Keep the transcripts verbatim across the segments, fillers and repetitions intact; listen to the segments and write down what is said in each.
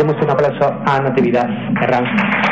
demos un aplauso a Natividad Herranz.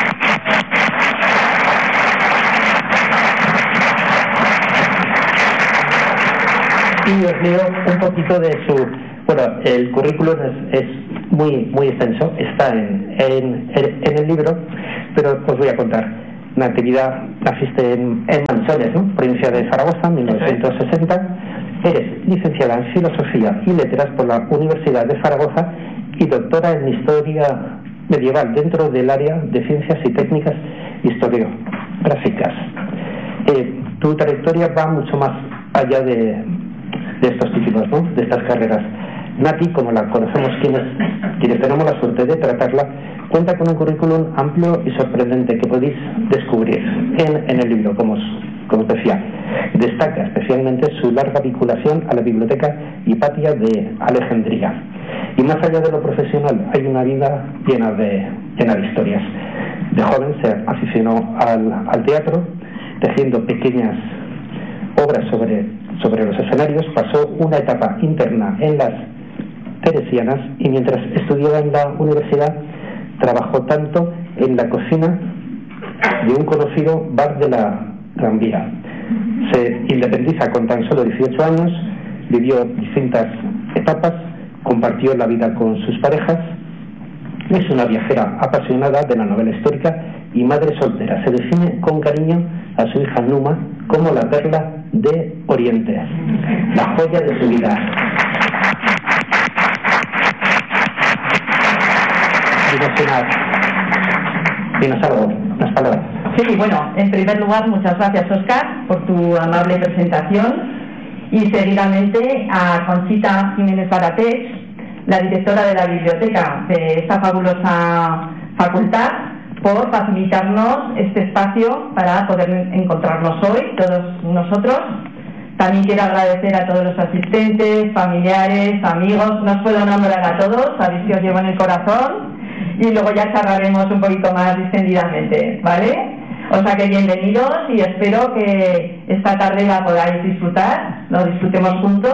Y os leo un poquito de su... Bueno, el currículum es, es muy muy extenso, está en, en, en el libro, pero os voy a contar. Natividad, naciste en, en Manzones, ¿no? Provincia de Zaragoza, en mil novecientos sesenta. Eres licenciada en Filosofía y Letras por la Universidad de Zaragoza y doctora en Historia Medieval dentro del área de Ciencias y Técnicas Historiográficas. Eh, tu trayectoria va mucho más allá de, de estos títulos, ¿no? De estas carreras. Nati, como la conocemos quienes, quienes tenemos la suerte de tratarla, cuenta con un currículum amplio y sorprendente que podéis descubrir en, en el libro, como os, como os decía. Destaca especialmente su larga vinculación a la Biblioteca Hipatia de Alejandría. Y más allá de lo profesional, hay una vida llena de, llena de historias. De joven se aficionó al, al teatro, tejiendo pequeñas obras sobre, sobre los escenarios. Pasó una etapa interna en las Teresianas y mientras estudiaba en la universidad trabajó tanto en la cocina de un conocido bar de la Gran Vía. Se independiza con tan solo dieciocho años, vivió distintas etapas, compartió la vida con sus parejas, es una viajera apasionada de la novela histórica y madre soltera. Se define con cariño a su hija Numa como la perla de Oriente, la joya de su vida. Dinos algo, unas palabras. Sí, bueno, en primer lugar, muchas gracias, Óscar, por tu amable presentación y seguidamente a Conchita Jiménez Baratés, la directora de la biblioteca de esta fabulosa facultad, por facilitarnos este espacio para poder encontrarnos hoy, todos nosotros. También quiero agradecer a todos los asistentes, familiares, amigos, no os puedo nombrar a todos, sabéis que os llevo en el corazón. Y luego ya charlaremos un poquito más distendidamente, ¿vale? O sea que bienvenidos y espero que esta tarde la podáis disfrutar, lo disfrutemos juntos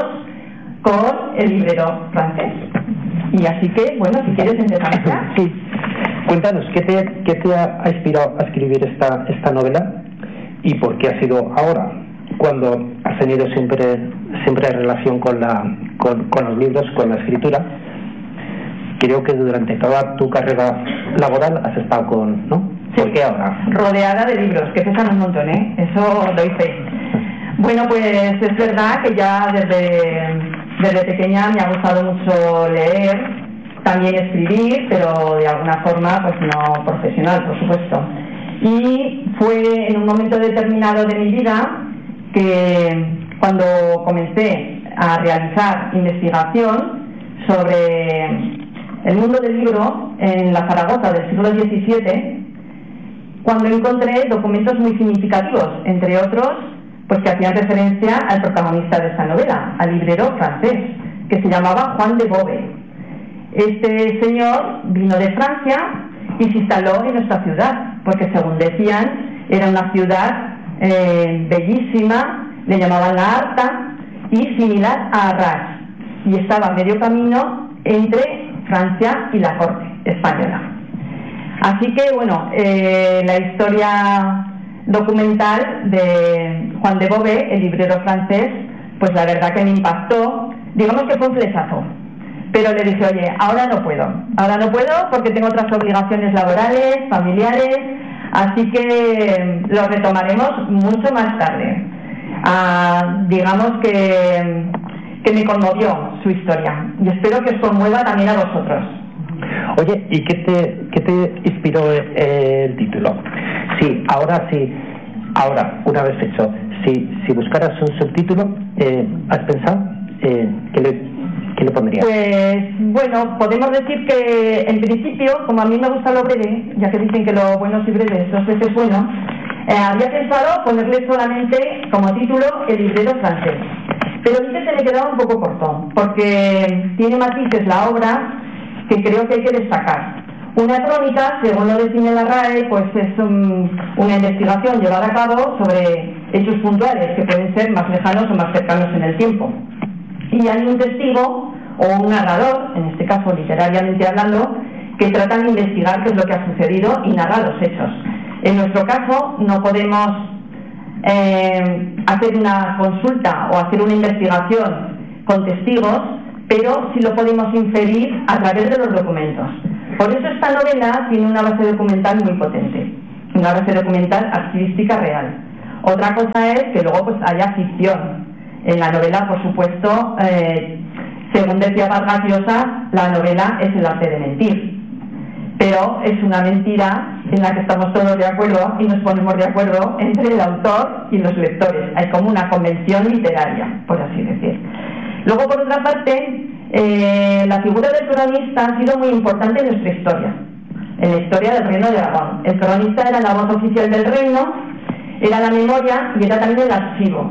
con el librero francés. Y así que, bueno, si quieres empezamos ya. Sí. Cuéntanos, ¿qué te, qué te ha inspirado a escribir esta, esta novela y por qué ha sido ahora, cuando has tenido siempre, siempre relación con, la, con, con los libros, con la escritura? Creo que durante toda tu carrera laboral has estado con, ¿no? ¿Por qué ahora? Rodeada de libros, que pesan un montón, ¿eh? Eso lo hice. Bueno, pues es verdad que ya desde, desde pequeña me ha gustado mucho leer, también escribir, pero de alguna forma, pues no profesional, por supuesto. Y fue en un momento determinado de mi vida que cuando comencé a realizar investigación sobre el mundo del libro en la Zaragoza del siglo diecisiete, cuando encontré documentos muy significativos, entre otros, pues que hacían referencia al protagonista de esta novela, al librero francés, que se llamaba Juan de Beauvais. Este señor vino de Francia y se instaló en nuestra ciudad, porque según decían, era una ciudad eh, bellísima, le llamaban la Arta, y similar a Arras, y estaba a medio camino entre Francia y la corte española. Así que, bueno, eh, la historia documental de Juan de Beauvais, el librero francés, pues la verdad que me impactó. Digamos que fue un flechazo, pero le dije, oye, ahora no puedo, ahora no puedo porque tengo otras obligaciones laborales, familiares, así que lo retomaremos mucho más tarde. Ah, digamos que, que me conmovió su historia y espero que os conmueva también a vosotros. Oye, ¿y qué te, qué te inspiró el título? Sí, ahora sí, ahora, una vez hecho, si, si buscaras un subtítulo, eh, ¿has pensado eh, qué, le, qué le pondrías? Pues, bueno, podemos decir que en principio, como a mí me gusta lo breve, ya que dicen que lo bueno si breve, dos veces bueno, eh, había pensado ponerle solamente como título El librero francés. Pero vi que se me quedaba un poco corto, porque tiene matices la obra que creo que hay que destacar. Una crónica, según lo define la RAE, pues es un, una investigación llevada a cabo sobre hechos puntuales que pueden ser más lejanos o más cercanos en el tiempo. Y hay un testigo o un narrador, en este caso literariamente hablando, que tratan de investigar qué es lo que ha sucedido y narrar los hechos. En nuestro caso no podemos eh, hacer una consulta o hacer una investigación con testigos, pero sí lo podemos inferir a través de los documentos. Por eso esta novela tiene una base documental muy potente, una base documental archivística real. Otra cosa es que luego pues haya ficción. En la novela, por supuesto, eh, según decía Vargas Llosa, la novela es el arte de mentir. Pero es una mentira en la que estamos todos de acuerdo y nos ponemos de acuerdo entre el autor y los lectores. Hay como una convención literaria, por así decir. Luego, por otra parte, eh, la figura del cronista ha sido muy importante en nuestra historia, en la historia del Reino de Aragón. El cronista era la voz oficial del reino, era la memoria y era también el archivo.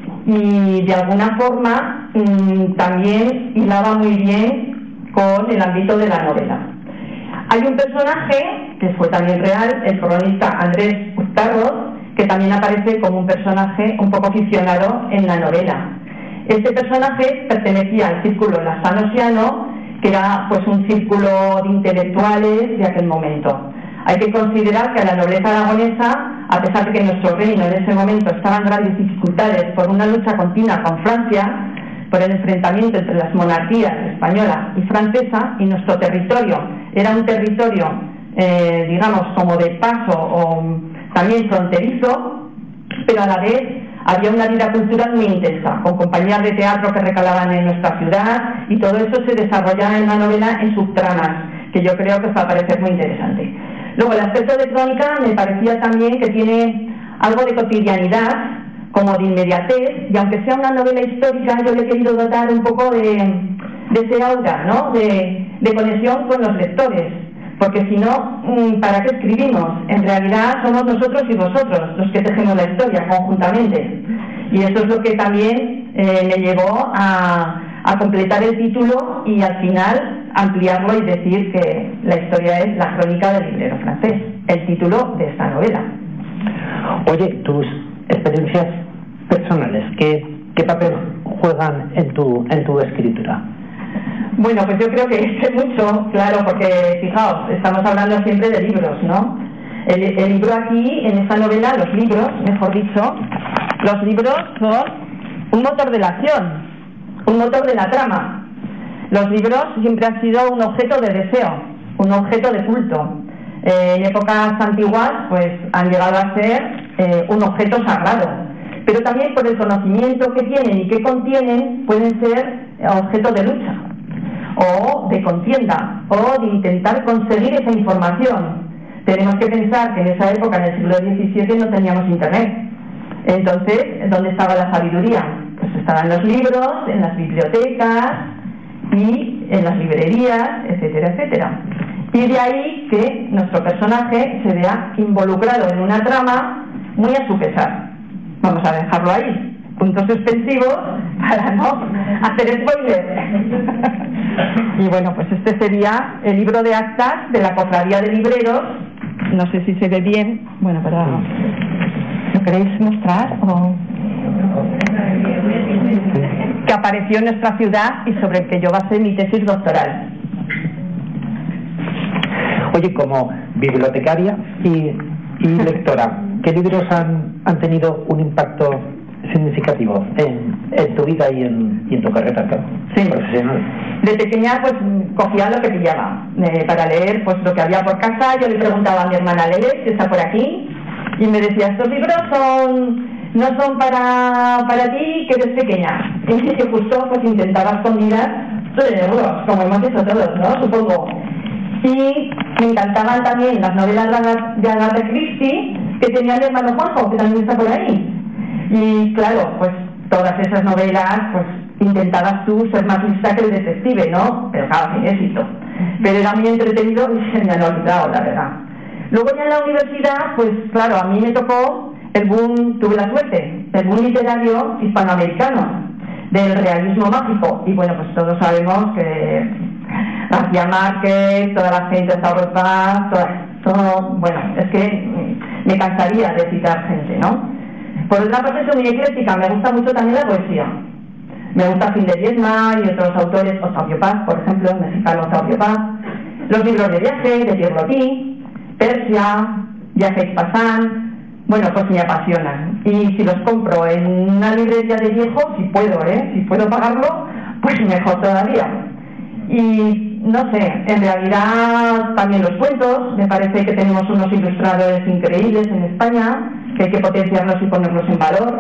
Y de alguna forma mmm, también hilaba muy bien con el ámbito de la novela. Hay un personaje, que fue también real, el cronista Andrés Hurtarroz, que también aparece como un personaje un poco ficcionado en la novela. Este personaje pertenecía al círculo lasanosiano, que era pues un círculo de intelectuales de aquel momento. Hay que considerar que a la nobleza aragonesa, a pesar de que nuestro reino en ese momento estaba en grandes dificultades por una lucha continua con Francia, por el enfrentamiento entre las monarquías española y francesa, y nuestro territorio era un territorio, eh, digamos, como de paso o también fronterizo, pero a la vez había una vida cultural muy intensa, con compañías de teatro que recalaban en nuestra ciudad, y todo eso se desarrollaba en la novela en subtramas, que yo creo que os va a parecer muy interesante. Luego, el aspecto de crónica me parecía también que tiene algo de cotidianidad, como de inmediatez, y aunque sea una novela histórica, yo le he querido dotar un poco de, de ese aura, ¿no? de, de conexión con los lectores, porque si no, ¿para qué escribimos? En realidad somos nosotros y vosotros los que tejemos la historia conjuntamente, y eso es lo que también eh, me llevó a, a completar el título y al final ampliarlo y decir que la historia es La crónica del librero francés, el título de esta novela. Oye, tus experiencias personales, ¿qué, qué papel juegan en tu, en tu escritura? Bueno, pues yo creo que es mucho, claro, porque fijaos, estamos hablando siempre de libros, ¿no? El, el libro aquí, en esta novela, los libros, mejor dicho, los libros son un motor de la acción, un motor de la trama. Los libros siempre han sido un objeto de deseo, un objeto de culto. Eh, en épocas antiguas, pues han llegado a ser eh, un objeto sagrado, pero también por el conocimiento que tienen y que contienen, pueden ser objeto de lucha, o de contienda, o de intentar conseguir esa información. Tenemos que pensar que en esa época, en el siglo diecisiete, no teníamos internet. Entonces, ¿dónde estaba la sabiduría? Pues estaba en los libros, en las bibliotecas y en las librerías, etcétera, etcétera. Y de ahí que nuestro personaje se vea involucrado en una trama muy a su pesar. Vamos a dejarlo ahí, puntos suspensivos para no hacer spoiler. Y bueno, pues este sería el libro de actas de la Cofradía de Libreros. No sé si se ve bien. Bueno, pero ¿lo queréis mostrar? O... que apareció en nuestra ciudad y sobre el que yo basé mi tesis doctoral. Oye, como bibliotecaria y, y lectora, ¿qué libros han, han tenido un impacto significativo en, en tu vida y en, y en tu carrera, claro, sí, profesional? De pequeña pues cogía lo que pillaba eh, para leer pues lo que había por casa. Yo le preguntaba a mi hermana, ¿lees? Que está por aquí, y me decía, estos libros son no son para para ti, que eres pequeña. Y que justo pues intentaba escondidas leerlos, como hemos hecho todos, ¿no? Supongo. Y me encantaban también las novelas de Agatha Christie, que tenía el hermano Juanjo, que también está por ahí. Y claro, pues todas esas novelas, pues intentabas tú ser más lista que el detective, ¿no? Pero claro, sin éxito. Pero era muy entretenido y se me han olvidado, la verdad. Luego ya en la universidad, pues claro, a mí me tocó el boom, tuve la suerte, el boom literario hispanoamericano, del realismo mágico. Y bueno, pues todos sabemos que García Márquez, toda la gente de Europa, todo, todo, bueno, es que me cansaría de citar gente, ¿no? Por otra parte, soy muy ecléctica, me gusta mucho también la poesía. Me gusta Gil de Viedma y otros autores, Octavio Paz, por ejemplo, el mexicano Octavio Paz. Los libros de viaje, de Pierre Loti, Persia, Jacques Passan, bueno, pues me apasionan. Y si los compro en una librería de viejos, si puedo, ¿eh? Si puedo pagarlo, pues mejor todavía. Y no sé, en realidad también los cuentos, me parece que tenemos unos ilustradores increíbles en España, que hay que potenciarlos y ponerlos en valor.